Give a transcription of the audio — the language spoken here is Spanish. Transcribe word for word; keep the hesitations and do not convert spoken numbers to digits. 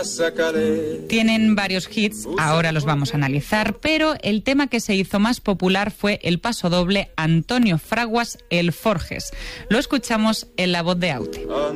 Tienen varios hits, ahora los vamos a analizar, pero el tema que se hizo más popular fue el pasodoble Antonio Fraguas, El Forges. Lo escuchamos en la voz de Aute.